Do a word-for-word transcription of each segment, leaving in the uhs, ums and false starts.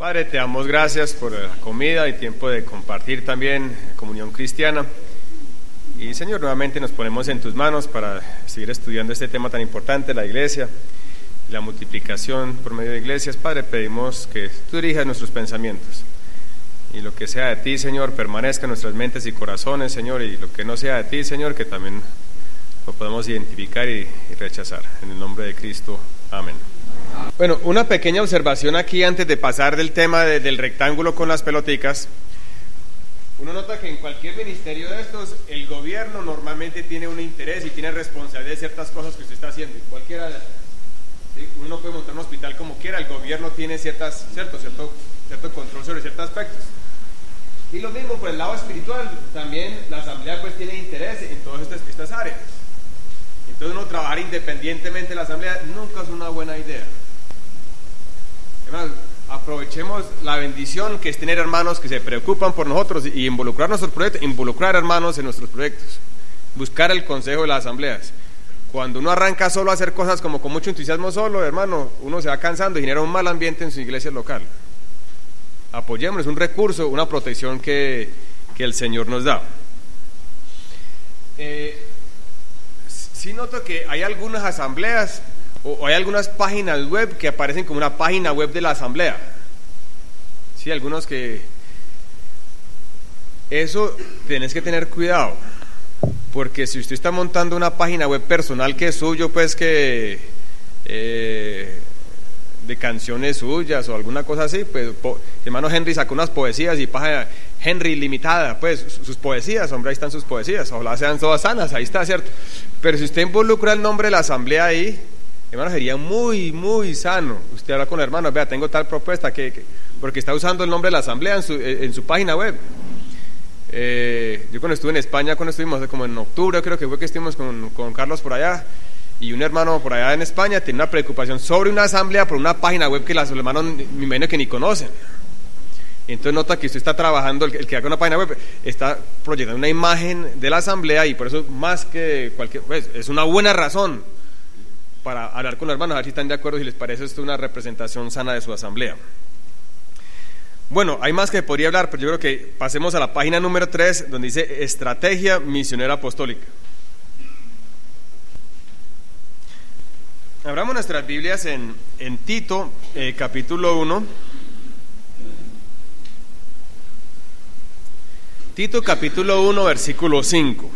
Padre, te damos gracias por la comida y tiempo de compartir también comunión cristiana. Y Señor, nuevamente nos ponemos en tus manos para seguir estudiando este tema tan importante, la iglesia, la multiplicación por medio de iglesias. Padre, pedimos que tú dirijas nuestros pensamientos y lo que sea de ti, Señor, permanezca en nuestras mentes y corazones, Señor, y lo que no sea de ti, Señor, que también lo podamos identificar y, y rechazar. En el nombre de Cristo, amén. Bueno, una pequeña observación aquí antes de pasar del tema de, del rectángulo con las peloticas. Uno nota que en cualquier ministerio de estos, el gobierno normalmente tiene un interés y tiene responsabilidad de ciertas cosas que usted está haciendo, cualquiera de estas. ¿Sí? Uno no puede montar un hospital como quiera, el gobierno tiene ciertas, cierto, cierto, cierto control sobre ciertos aspectos. Y lo mismo por el lado espiritual, también la asamblea pues tiene interés en todas estas, estas áreas. Entonces uno trabajar independientemente de la asamblea nunca es una buena idea. Además, aprovechemos la bendición que es tener hermanos que se preocupan por nosotros y involucrar nuestros proyectos, involucrar hermanos en nuestros proyectos, buscar el consejo de las asambleas. Cuando uno arranca solo a hacer cosas como con mucho entusiasmo solo, hermano, uno se va cansando y genera un mal ambiente en su iglesia local. Apoyémonos, es un recurso, una protección que, que el Señor nos da. Eh, sí noto que hay algunas asambleas o hay algunas páginas web que aparecen como una página web de la asamblea. Sí, algunos que... Eso tenés que tener cuidado, porque si usted está montando una página web personal que es suyo, pues que... Eh, de canciones suyas o alguna cosa así, pues po, hermano Henry sacó unas poesías y página Henry limitada, pues sus poesías, hombre, ahí están sus poesías, ojalá sean todas sanas, ahí está, ¿cierto? Pero si usted involucra el nombre de la asamblea ahí, hermano, sería muy, muy sano usted habla con el hermano, vea, tengo tal propuesta, que, que porque está usando el nombre de la asamblea en su, en su página web. Eh, yo cuando estuve en España, cuando estuvimos, como en octubre, creo que fue que estuvimos con, con Carlos por allá, y un hermano por allá en España tiene una preocupación sobre una asamblea por una página web que los hermanos, me imagino que ni conocen. Entonces nota que usted está trabajando, el, el que haga una página web está proyectando una imagen de la asamblea, y por eso más que cualquier, pues, es una buena razón para hablar con los hermanos, a ver si están de acuerdo, si les parece esto una representación sana de su asamblea. Bueno, hay más que podría hablar, pero yo creo que pasemos a la página número tres, donde dice Estrategia Misionera Apostólica. Abramos nuestras Biblias en, en Tito, eh, capítulo uno. Tito, capítulo uno, versículo cinco.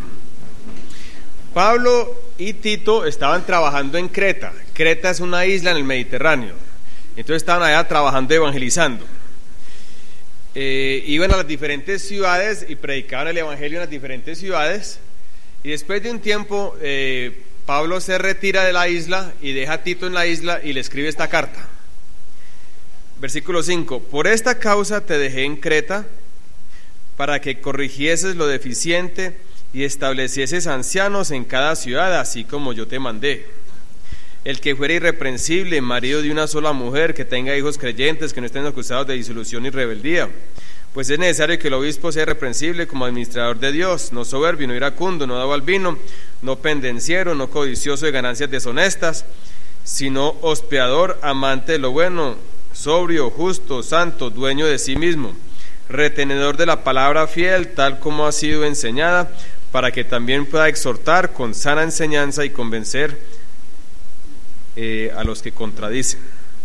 Pablo y Tito estaban trabajando en Creta. Creta es una isla en el Mediterráneo. Entonces estaban allá trabajando, evangelizando. Eh, iban a las diferentes ciudades y predicaban el evangelio en las diferentes ciudades. Y después de un tiempo... Eh, Pablo se retira de la isla y deja a Tito en la isla y le escribe esta carta. Versículo cinco. Por esta causa te dejé en Creta, para que corrigieses lo deficiente y establecieses ancianos en cada ciudad, así como yo te mandé. El que fuera irreprensible, marido de una sola mujer, que tenga hijos creyentes, que no estén acusados de disolución y rebeldía. Pues es necesario que el obispo sea irreprensible como administrador de Dios, no soberbio, no iracundo, no dado al vino, no pendenciero, no codicioso de ganancias deshonestas, sino hospedador, amante de lo bueno, sobrio, justo, santo, dueño de sí mismo, retenedor de la palabra fiel, tal como ha sido enseñada, para que también pueda exhortar con sana enseñanza y convencer eh, a los que contradicen.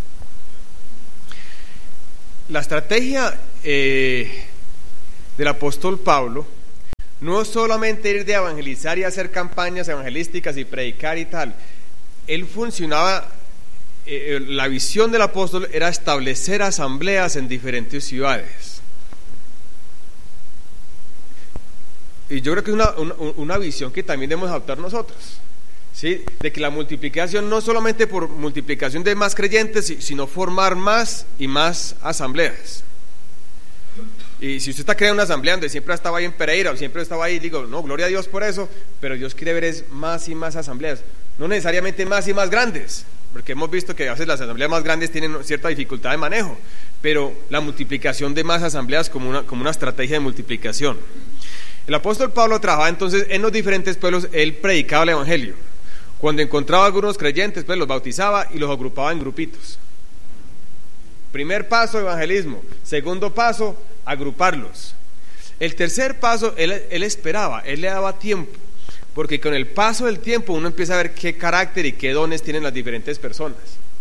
La estrategia eh, del apóstol Pablo no es solamente ir de evangelizar y hacer campañas evangelísticas y predicar y tal. Él funcionaba, eh, la visión del apóstol era establecer asambleas en diferentes ciudades. Y yo creo que es una, una, una visión que también debemos adoptar nosotros, ¿sí? De que la multiplicación no solamente por multiplicación de más creyentes, sino formar más y más asambleas. Y si usted está creando una asamblea donde siempre estaba ahí en Pereira o siempre estaba ahí, digo, no, gloria a Dios por eso, pero Dios quiere ver es más y más asambleas, no necesariamente más y más grandes, porque hemos visto que a veces las asambleas más grandes tienen cierta dificultad de manejo, pero la multiplicación de más asambleas como una, como una estrategia de multiplicación. El apóstol Pablo trabajaba entonces en los diferentes pueblos, él predicaba el evangelio. Cuando encontraba algunos creyentes, pues los bautizaba y los agrupaba en grupitos. Primer paso, evangelismo. Segundo paso, agruparlos. El tercer paso, él, él esperaba, él le daba tiempo, porque con el paso del tiempo uno empieza a ver qué carácter y qué dones tienen las diferentes personas.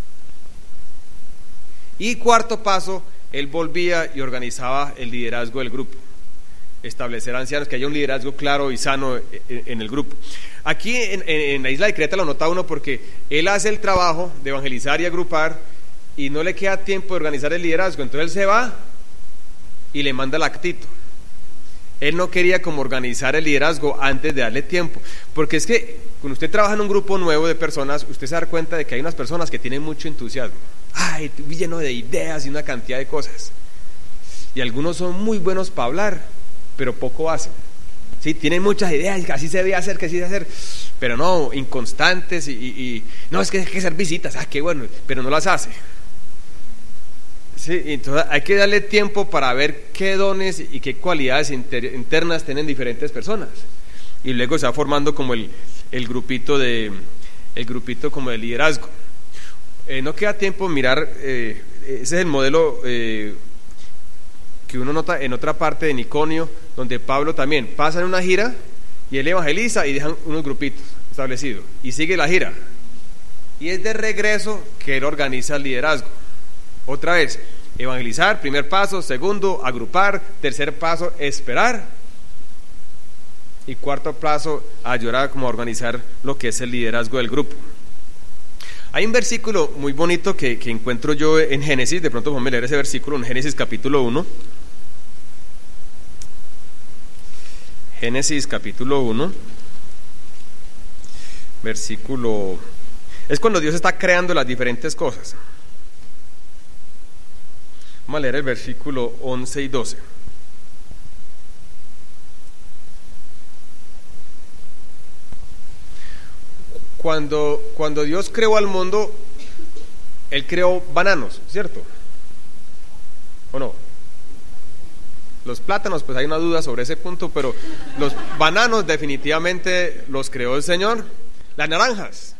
Y cuarto paso, él volvía y organizaba el liderazgo del grupo. Establecer ancianos, que haya un liderazgo claro y sano en, en el grupo. Aquí en, en la isla de Creta lo nota uno porque él hace el trabajo de evangelizar y agrupar y no le queda tiempo de organizar el liderazgo, entonces él se va y le manda el actito. Él no quería como organizar el liderazgo antes de darle tiempo, porque es que cuando usted trabaja en un grupo nuevo de personas, usted se da cuenta de que hay unas personas que tienen mucho entusiasmo, ay, lleno de ideas y una cantidad de cosas, y algunos son muy buenos para hablar, pero poco hacen. Sí, tienen muchas ideas, que así se debe hacer, que así se debe hacer, pero no, inconstantes y, y, y no, es que hay que hacer visitas, ah, qué bueno, pero no las hace. Sí, entonces hay que darle tiempo para ver qué dones y qué cualidades inter, internas tienen diferentes personas, y luego se va formando como el, el grupito de el grupito como de liderazgo. Eh, no queda tiempo mirar, eh, ese es el modelo eh, que uno nota en otra parte de Iconio, donde Pablo también pasa en una gira y él evangeliza y dejan unos grupitos establecidos y sigue la gira, y es de regreso que él organiza el liderazgo. Otra vez, evangelizar, primer paso. Segundo, agrupar. Tercer paso, esperar. Y cuarto paso, ayudar como a organizar lo que es el liderazgo del grupo. Hay un versículo muy bonito que, que encuentro yo en Génesis. De pronto vamos a leer ese versículo en Génesis capítulo uno. Génesis capítulo uno, versículo... Es cuando Dios está creando las diferentes cosas. Vamos a leer el versículo once y doce. Cuando, cuando Dios creó al mundo, Él creó bananos, ¿cierto? ¿O no? Los plátanos, pues hay una duda sobre ese punto, pero los bananos definitivamente los creó el Señor. Las naranjas,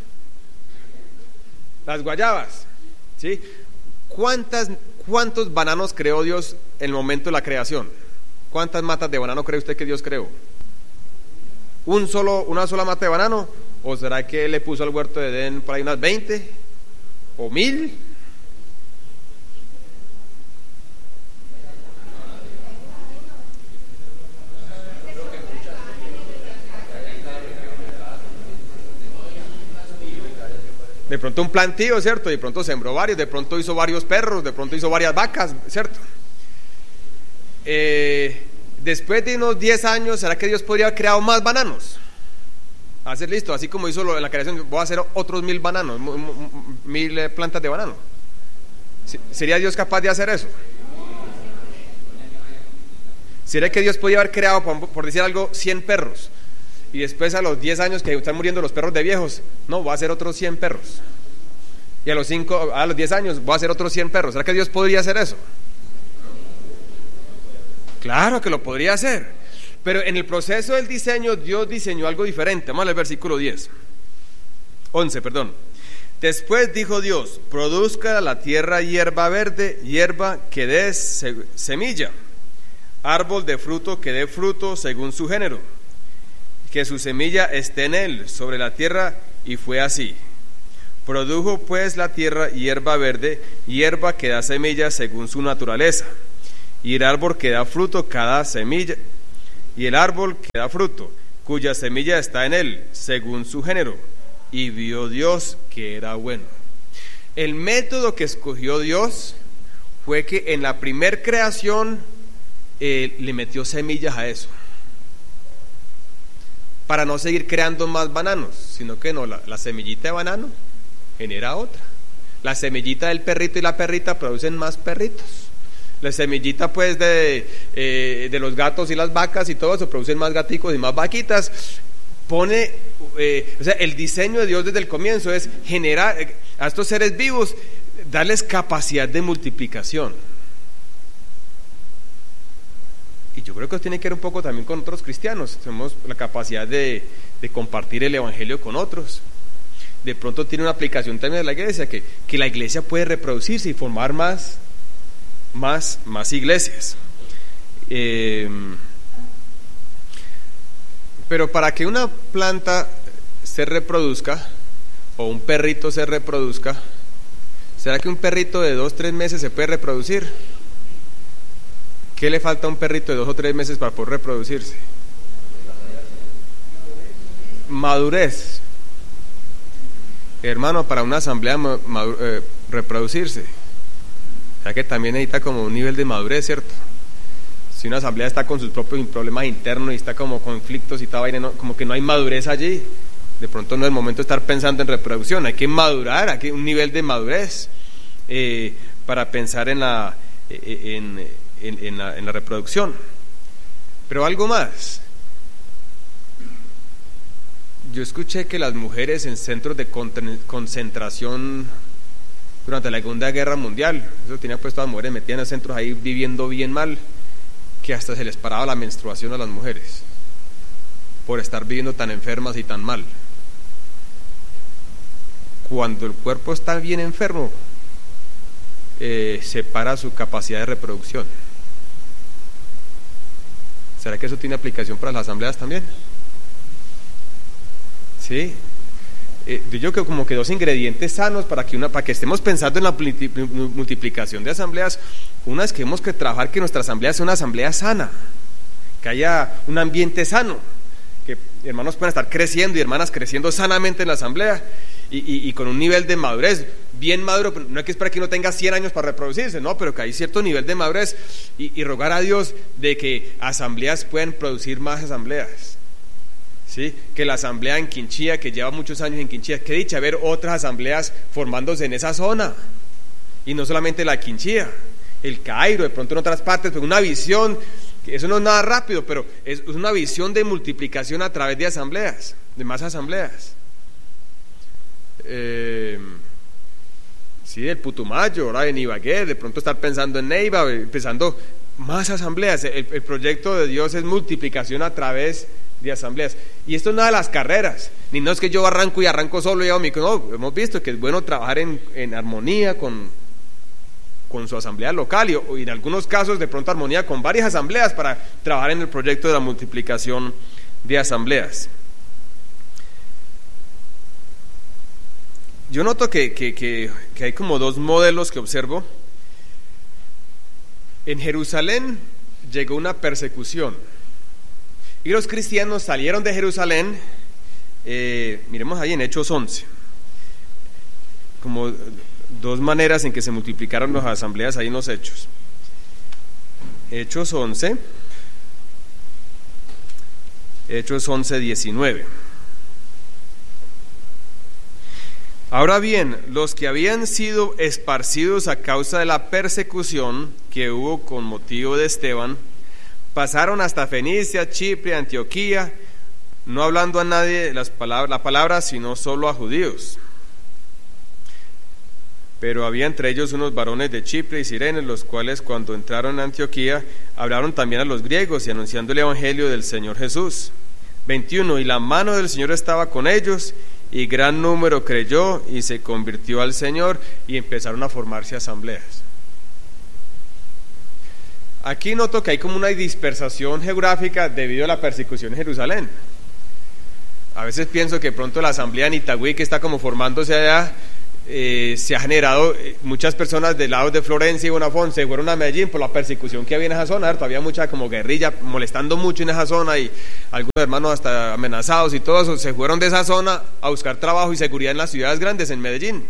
las guayabas, ¿sí? ¿Cuántas, ¿Cuántos bananos creó Dios en el momento de la creación? ¿Cuántas matas de banano cree usted que Dios creó? ¿Un solo, una sola mata de banano? ¿O será que Él le puso al huerto de Edén por ahí unas veinte? ¿O mil? De pronto un plantío, ¿cierto? De pronto sembró varios, de pronto hizo varios perros, de pronto hizo varias vacas, ¿cierto? Eh, después de unos diez años, ¿será que Dios podría haber creado más bananos? Hacer listo, así como hizo lo en la creación, voy a hacer otros mil bananos, mil eh, plantas de banano. ¿Sería Dios capaz de hacer eso? ¿Será que Dios podría haber creado, por, por decir algo, cien perros? Y después a los diez años que están muriendo los perros de viejos, no, voy a hacer otros cien perros. Y a los cinco, a los diez años voy a hacer otros cien perros. ¿Será que Dios podría hacer eso? Claro que lo podría hacer. Pero en el proceso del diseño, Dios diseñó algo diferente. Vamos al versículo diez. once, perdón. Después dijo Dios: produzca la tierra hierba verde, hierba que dé semilla, árbol de fruto que dé fruto según su género, que su semilla esté en él, sobre la tierra, y fue así. Produjo pues la tierra hierba verde, hierba que da semilla según su naturaleza, y el árbol que da fruto cada semilla, y el árbol que da fruto, cuya semilla está en él, según su género, y vio Dios que era bueno. El método que escogió Dios fue que en la primer creación eh, le metió semillas a eso, para no seguir creando más bananos, sino que no, la, la semillita de banano genera otra. La semillita del perrito y la perrita producen más perritos. La semillita pues de, eh, de los gatos y las vacas y todo eso producen más gaticos y más vaquitas. Pone, eh, o sea, el diseño de Dios desde el comienzo es generar eh, a estos seres vivos, darles capacidad de multiplicación. Y yo creo que tiene que ver un poco también con otros cristianos. Tenemos la capacidad de, de compartir el evangelio con otros. De pronto tiene una aplicación también de la iglesia, que, que la iglesia puede reproducirse y formar más más, más iglesias. Eh, pero para que una planta se reproduzca, o un perrito se reproduzca, ¿será que un perrito de dos, tres meses se puede reproducir? ¿Qué le falta a un perrito de dos o tres meses para poder reproducirse? Madurez. Hermano, para una asamblea madu- eh, reproducirse, o sea que también necesita como un nivel de madurez, ¿cierto? Si una asamblea está con sus propios problemas internos y está como conflictos y tal vaina, no, como que no hay madurez allí, de pronto no es el momento de estar pensando en reproducción. Hay que madurar, hay que un nivel de madurez eh, para pensar en la, en, en, en, la, en la reproducción. Pero algo más. Yo escuché que las mujeres en centros de concentración durante la Segunda Guerra Mundial, eso tenía puesto a las mujeres metidas en centros ahí viviendo bien mal, que hasta se les paraba la menstruación a las mujeres por estar viviendo tan enfermas y tan mal. Cuando el cuerpo está bien enfermo, eh, se para su capacidad de reproducción. ¿Será que eso tiene aplicación para las asambleas también? Sí. Eh, yo creo que como que dos ingredientes sanos para que una, para que estemos pensando en la multiplicación de asambleas. Una es que tenemos que trabajar que nuestra asamblea sea una asamblea sana, que haya un ambiente sano, que hermanos puedan estar creciendo y hermanas creciendo sanamente en la asamblea y, y, y con un nivel de madurez bien maduro. No hay que esperar que uno tenga cien años para reproducirse, no, pero que hay cierto nivel de madurez y, y rogar a Dios de que asambleas puedan producir más asambleas. ¿Sí? Que la asamblea en Quinchía, que lleva muchos años en Quinchía, qué dicha ver otras asambleas formándose en esa zona, y no solamente la Quinchía, el Cairo, de pronto en otras partes, pero una visión, eso no es nada rápido, pero es una visión de multiplicación a través de asambleas, de más asambleas. Eh, sí, el Putumayo, ahora en Ibagué, de pronto estar pensando en Neiva, pensando más asambleas. El, el proyecto de Dios es multiplicación a través de asambleas. Y esto no es nada de las carreras, ni no es que yo arranco y arranco solo y hago mi... No, hemos visto que es bueno trabajar en, en armonía con, con su asamblea local y, y en algunos casos de pronto armonía con varias asambleas para trabajar en el proyecto de la multiplicación de asambleas. Yo noto que, que, que, que hay como dos modelos que observo. En Jerusalén llegó una persecución y los cristianos salieron de Jerusalén. Eh, miremos ahí en Hechos once, como dos maneras en que se multiplicaron las asambleas ahí en los Hechos. Hechos once, Hechos once, diecinueve. Ahora bien, los que habían sido esparcidos a causa de la persecución que hubo con motivo de Esteban, pasaron hasta Fenicia, Chipre, Antioquía, no hablando a nadie las palabras, la palabra, sino solo a judíos. Pero había entre ellos unos varones de Chipre y Cirene, los cuales cuando entraron a Antioquía, hablaron también a los griegos y anunciando el evangelio del Señor Jesús. veintiuno. Y la mano del Señor estaba con ellos, y gran número creyó y se convirtió al Señor, y empezaron a formarse asambleas. Aquí noto que hay como una dispersación geográfica debido a la persecución en Jerusalén. A veces pienso que pronto la asamblea en Itagüí, que está como formándose allá, eh, se ha generado, eh, muchas personas del lado de Florencia y Bonafón se fueron a Medellín por la persecución que había en esa zona, ¿cierto? Había mucha como guerrilla molestando mucho en esa zona y algunos hermanos hasta amenazados y todo eso, se fueron de esa zona a buscar trabajo y seguridad en las ciudades grandes, en Medellín.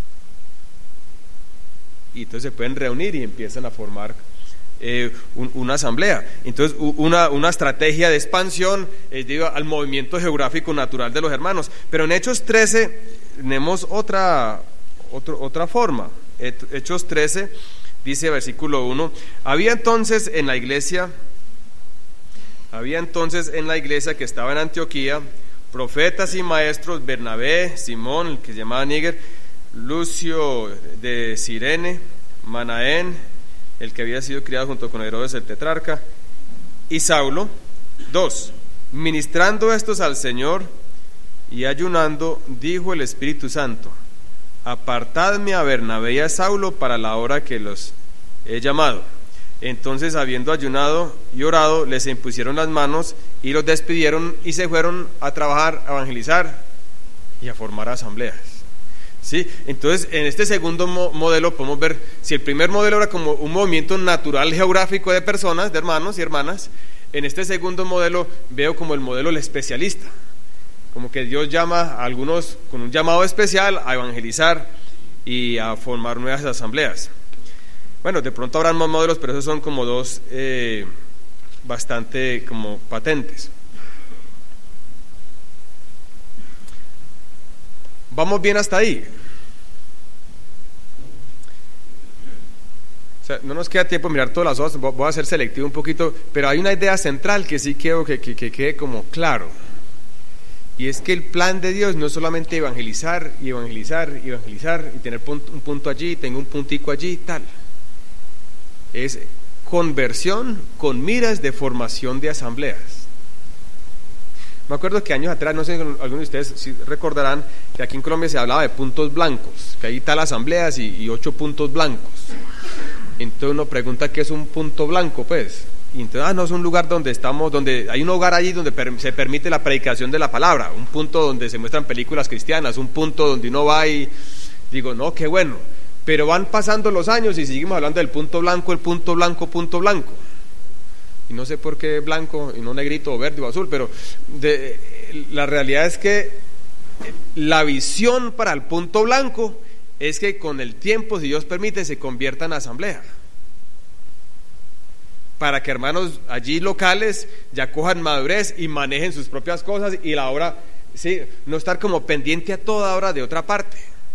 Y entonces se pueden reunir y empiezan a formar Eh, un, una asamblea. Entonces una, una estrategia de expansión eh, debido al movimiento geográfico natural de los hermanos. Pero en Hechos trece tenemos otra, otro, otra forma. Hechos trece dice, versículo uno: había entonces en la iglesia había entonces en la iglesia que estaba en Antioquía profetas y maestros: Bernabé, Simón, el que se llamaba Níger, Lucio de Cirene, Manaén, el que había sido criado junto con Herodes el tetrarca, y Saulo. Dos. Ministrando estos al Señor y ayunando, dijo el Espíritu Santo: apartadme a Bernabé y a Saulo para la obra que los he llamado. Entonces, habiendo ayunado y orado, les impusieron las manos y los despidieron y se fueron a trabajar, a evangelizar y a formar asambleas. ¿Sí? Entonces, en este segundo mo- modelo podemos ver, si el primer modelo era como un movimiento natural geográfico de personas, de hermanos y hermanas, en este segundo modelo veo como el modelo del especialista, como que Dios llama a algunos con un llamado especial a evangelizar y a formar nuevas asambleas. Bueno, de pronto habrán más modelos, pero esos son como dos eh, bastante como patentes. ¿Vamos bien hasta ahí? O sea, no nos queda tiempo de mirar todas las hojas, voy a ser selectivo un poquito, pero hay una idea central que sí quiero que, que, que quede como claro. Y es que el plan de Dios no es solamente evangelizar y evangelizar y evangelizar y tener un punto allí, tengo un puntico allí y tal. Es conversión con miras de formación de asambleas. Me acuerdo que años atrás, no sé, algunos de ustedes sí recordarán que aquí en Colombia se hablaba de puntos blancos, que hay tal asambleas y, y ocho puntos blancos. Entonces uno pregunta qué es un punto blanco, pues. Y entonces, ah, no, es un lugar donde estamos, donde hay un hogar allí donde per, se permite la predicación de la palabra, un punto donde se muestran películas cristianas, un punto donde uno va y digo, no, qué bueno. Pero van pasando los años y seguimos hablando del punto blanco, el punto blanco, punto blanco. Y no sé por qué blanco y no negrito o verde o azul, pero de, la realidad es que la visión para el punto blanco es que con el tiempo, si Dios permite, se convierta en asamblea. Para que hermanos allí locales ya cojan madurez y manejen sus propias cosas y la obra, sí, no estar como pendiente a toda hora de otra parte.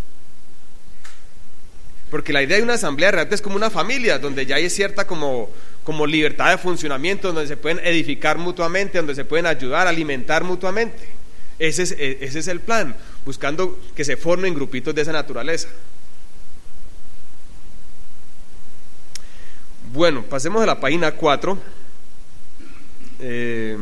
Porque la idea de una asamblea realmente es como una familia, donde ya hay cierta como, como libertad de funcionamiento, donde se pueden edificar mutuamente, donde se pueden ayudar, alimentar mutuamente. Ese es, ese es el plan, buscando que se formen grupitos de esa naturaleza. Bueno, pasemos a la página cuatro. Eh,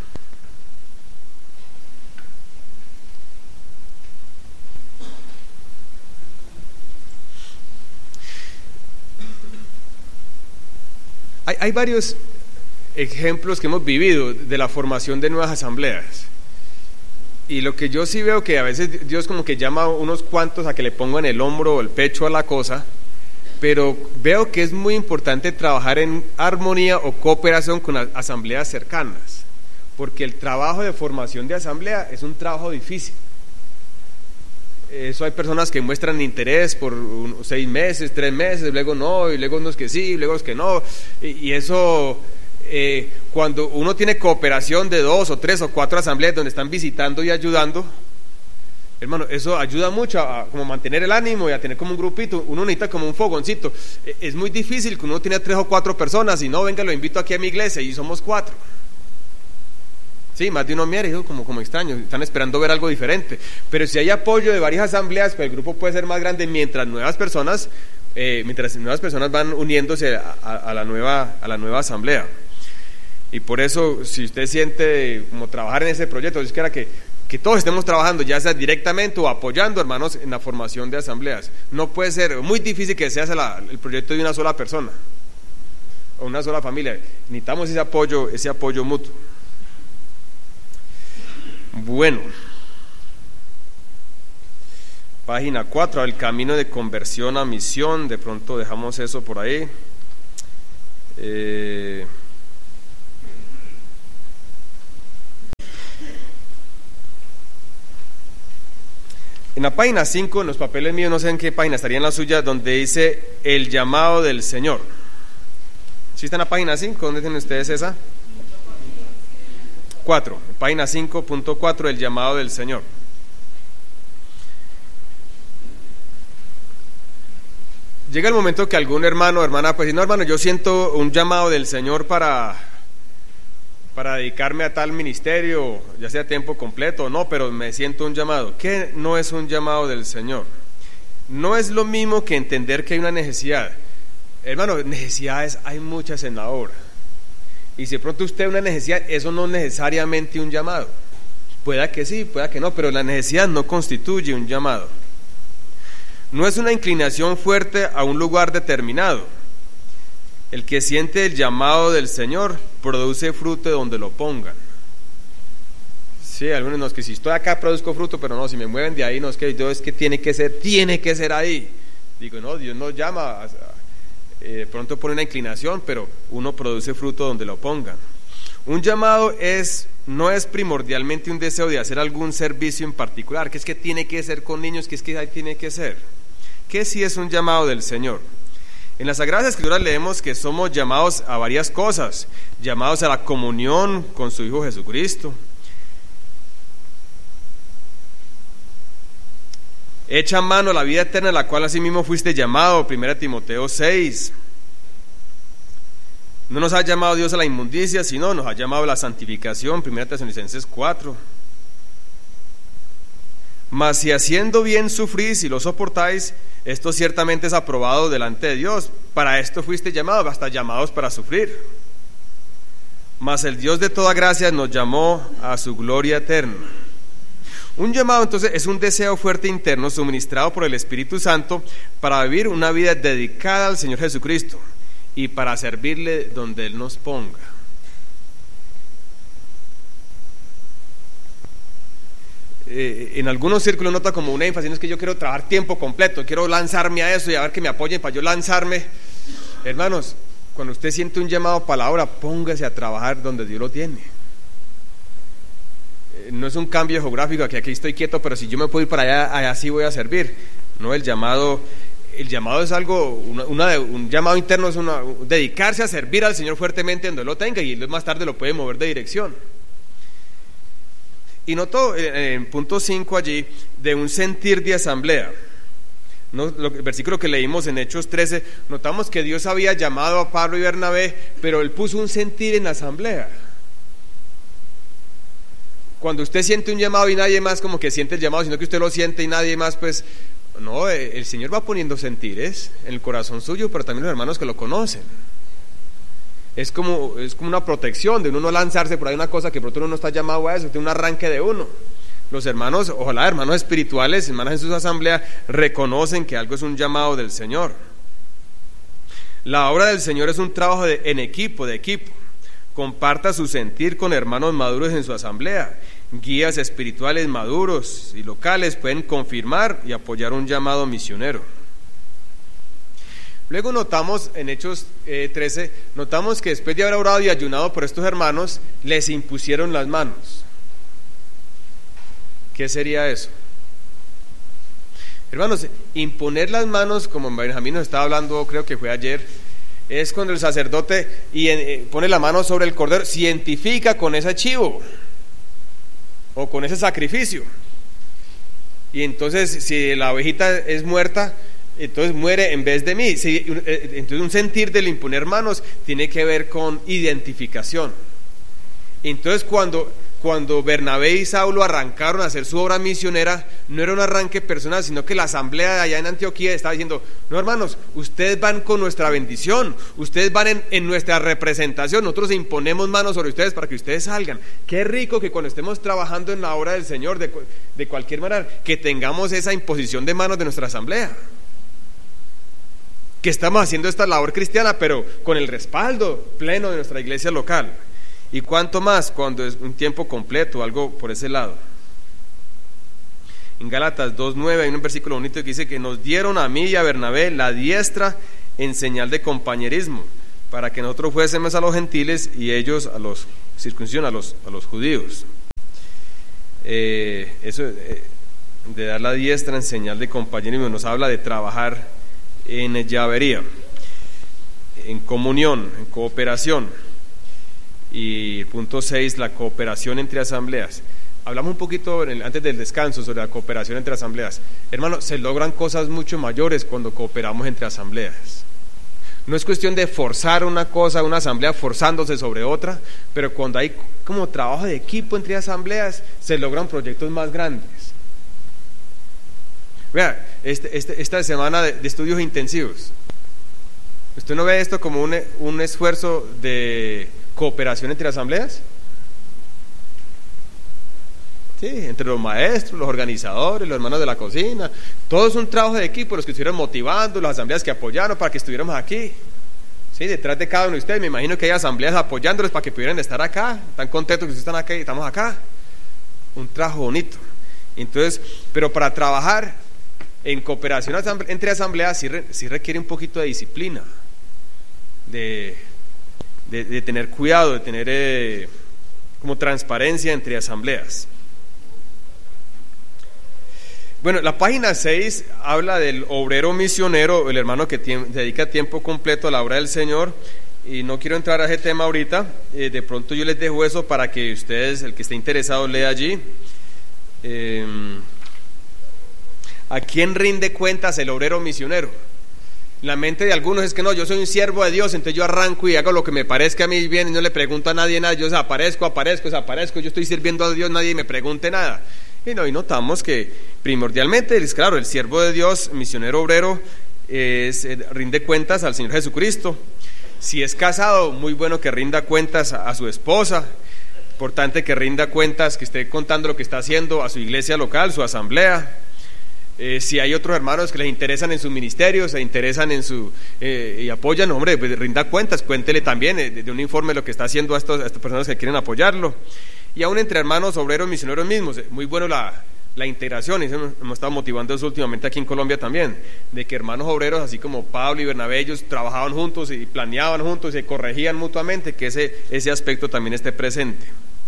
hay, hay varios ejemplos que hemos vivido de la formación de nuevas asambleas. Y lo que yo sí veo que a veces Dios como que llama a unos cuantos a que le pongan el hombro o el pecho a la cosa, pero veo que es muy importante trabajar en armonía o cooperación con las asambleas cercanas, porque el trabajo de formación de asamblea es un trabajo difícil. Eso hay personas que muestran interés por un, seis meses, tres meses, luego no, y luego unos que sí, luego los que no, y, y eso... Eh, cuando uno tiene cooperación de dos o tres o cuatro asambleas donde están visitando y ayudando, hermano, eso ayuda mucho a, a como mantener el ánimo y a tener como un grupito. Uno necesita como un fogoncito. Eh, es muy difícil que uno tiene tres o cuatro personas y no, venga, lo invito aquí a mi iglesia y somos cuatro. Sí, más de uno mira, hijo, como, como extraño, están esperando ver algo diferente. Pero si hay apoyo de varias asambleas, pues el grupo puede ser más grande mientras nuevas personas, eh, mientras nuevas personas van uniéndose a, a, a la nueva, a la nueva asamblea. Y por eso, si usted siente como trabajar en ese proyecto, yo quiera que, que todos estemos trabajando, ya sea directamente o apoyando, hermanos, en la formación de asambleas. No puede ser, muy difícil que sea la, el proyecto de una sola persona o una sola familia. Necesitamos ese apoyo, ese apoyo mutuo. Bueno, página cuatro, el camino de conversión a misión. De pronto dejamos eso por ahí. Eh... En la página cinco, en los papeles míos, no sé en qué página, estaría en la suya, donde dice el llamado del Señor. ¿Sí está en la página cinco? ¿Dónde tienen ustedes esa? cuatro, página cinco punto cuatro, el llamado del Señor. Llega el momento que algún hermano o hermana pues dice, no, hermano, yo siento un llamado del Señor para... para dedicarme a tal ministerio, ya sea a tiempo completo o no, pero me siento un llamado. ¿Qué no es un llamado del Señor? No es lo mismo que entender que hay una necesidad. Hermano, necesidades hay muchas en la obra. Y si de pronto usted tiene una necesidad, eso no es necesariamente un llamado. Pueda que sí, pueda que no, pero la necesidad no constituye un llamado. No es una inclinación fuerte a un lugar determinado. El que siente el llamado del Señor produce fruto de donde lo pongan. Sí, algunos no, es que si estoy acá produzco fruto, pero no, si me mueven de ahí, no, es que yo, es que tiene que ser, tiene que ser ahí. Digo, no, Dios nos llama, a, eh, pronto pone una inclinación, pero uno produce fruto donde lo pongan. Un llamado es, no es primordialmente un deseo de hacer algún servicio en particular, que es que tiene que ser con niños, que es que ahí tiene que ser. ¿Qué sí es un llamado del Señor? En las Sagradas Escrituras leemos que somos llamados a varias cosas, llamados a la comunión con su Hijo Jesucristo. Echa mano a la vida eterna, a la cual asimismo fuiste llamado, primera Timoteo seis. No nos ha llamado Dios a la inmundicia, sino nos ha llamado a la santificación, primera Tesalonicenses cuatro. Mas si haciendo bien sufrís y lo soportáis, esto ciertamente es aprobado delante de Dios. Para esto fuiste llamados, hasta llamados para sufrir. Mas el Dios de toda gracia nos llamó a su gloria eterna. Un llamado entonces es un deseo fuerte interno suministrado por el Espíritu Santo para vivir una vida dedicada al Señor Jesucristo y para servirle donde Él nos ponga. Eh, en algunos círculos nota como un énfasis, no es que yo quiero trabajar tiempo completo, quiero lanzarme a eso y a ver que me apoyen para yo lanzarme. Hermanos, cuando usted siente un llamado para la obra, póngase a trabajar donde Dios lo tiene. No es un cambio geográfico, que aquí estoy quieto, pero si yo me puedo ir para allá, allá sí voy a servir. No, el llamado, el llamado es algo, una, una, un llamado interno es una, dedicarse a servir al Señor fuertemente donde lo tenga, y más tarde lo puede mover de dirección. Y noto en punto cinco allí, de un sentir de asamblea. No, lo, el versículo que leímos en Hechos trece, notamos que Dios había llamado a Pablo y Bernabé, pero Él puso un sentir en la asamblea. Cuando usted siente un llamado y nadie más como que siente el llamado, sino que usted lo siente y nadie más, pues no, el Señor va poniendo sentires en el corazón suyo, pero también los hermanos que lo conocen. Es como, es como una protección de uno no lanzarse por ahí una cosa que pronto uno no está llamado a eso, tiene un arranque de uno. Los hermanos, ojalá hermanos espirituales, hermanas en sus asambleas, reconocen que algo es un llamado del Señor. La obra del Señor es un trabajo de, en equipo, de equipo. Comparta su sentir con hermanos maduros en su asamblea. Guías espirituales maduros y locales pueden confirmar y apoyar un llamado misionero. Luego notamos en Hechos eh, trece, notamos que después de haber orado y ayunado por estos hermanos, les impusieron las manos. ¿Qué sería eso? Hermanos, imponer las manos, como Benjamín nos estaba hablando, creo que fue ayer, es cuando el sacerdote y, eh, pone la mano sobre el cordero, se identifica con ese chivo o con ese sacrificio, y entonces si la ovejita es muerta, entonces muere en vez de mí. Si, eh, entonces un sentir del imponer manos tiene que ver con identificación. Entonces cuando Cuando Bernabé y Saulo arrancaron a hacer su obra misionera, no era un arranque personal, sino que la asamblea de allá en Antioquía estaba diciendo: no, hermanos, ustedes van con nuestra bendición, ustedes van en, en nuestra representación, nosotros imponemos manos sobre ustedes para que ustedes salgan. Qué rico que cuando estemos trabajando en la obra del Señor, de, de cualquier manera, que tengamos esa imposición de manos de nuestra asamblea, que estamos haciendo esta labor cristiana, pero con el respaldo pleno de nuestra iglesia local. Y cuánto más cuando es un tiempo completo, algo por ese lado. En Gálatas dos nueve hay un versículo bonito que dice que nos dieron a mí y a Bernabé la diestra en señal de compañerismo, para que nosotros fuésemos a los gentiles y ellos a los circuncisión, a los, a los judíos. Eh, eso eh, de dar la diestra en señal de compañerismo nos habla de trabajar en llavería, en comunión, en cooperación. Y punto seis, la cooperación entre asambleas. Hablamos un poquito en el, antes del descanso sobre la cooperación entre asambleas. Hermano, se logran cosas mucho mayores cuando cooperamos entre asambleas. No es cuestión de forzar una cosa, una asamblea forzándose sobre otra, pero cuando hay como trabajo de equipo entre asambleas, se logran proyectos más grandes. Vea, este, este, esta semana de, de estudios intensivos, ¿usted no ve esto como un, un esfuerzo de cooperación entre asambleas? Sí, entre los maestros, los organizadores, los hermanos de la cocina, todo es un trabajo de equipo, los que estuvieron motivando, las asambleas que apoyaron para que estuviéramos aquí. Sí, detrás de cada uno de ustedes, me imagino que hay asambleas apoyándolos para que pudieran estar acá. Están contentos que ustedes están acá y estamos acá. Un trabajo bonito. Entonces, pero para trabajar en cooperación entre asambleas sí, re, sí requiere un poquito de disciplina, de, de, de tener cuidado, de tener eh, como transparencia entre asambleas. Bueno, la página seis habla del obrero misionero, el hermano que tiemp- dedica tiempo completo a la obra del Señor, y no quiero entrar a ese tema ahorita, eh, de pronto yo les dejo eso para que ustedes, el que esté interesado, lea allí. Eh, ¿A quién rinde cuentas el obrero misionero? La mente de algunos es que no, yo soy un siervo de Dios, entonces yo arranco y hago lo que me parezca a mí bien y no le pregunto a nadie nada, yo desaparezco, aparezco, desaparezco, yo estoy sirviendo a Dios, nadie me pregunte nada. Y no, y notamos que primordialmente, es claro, el siervo de Dios, misionero obrero, es, eh, rinde cuentas al Señor Jesucristo. Si es casado, muy bueno que rinda cuentas a, a su esposa, importante que rinda cuentas, que esté contando lo que está haciendo a su iglesia local, su asamblea. Eh, si hay otros hermanos que les interesan en su ministerio, se interesan en su eh, y apoyan, hombre, pues rinda cuentas, cuéntele también eh, de un informe lo que está haciendo a, estos, a estas personas que quieren apoyarlo. Y aún entre hermanos obreros misioneros mismos, muy bueno la, la integración, y eso hemos estado motivando eso últimamente aquí en Colombia también, de que hermanos obreros, así como Pablo y Bernabé, ellos trabajaban juntos y planeaban juntos y se corregían mutuamente, que ese, ese aspecto también esté presente.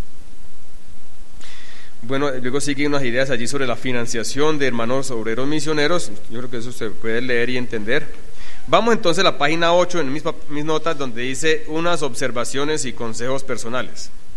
Bueno, luego siguen unas ideas allí sobre la financiación de hermanos obreros misioneros, yo creo que eso se puede leer y entender. Vamos entonces a la página ocho en mis, mis notas, donde dice unas observaciones y consejos personales.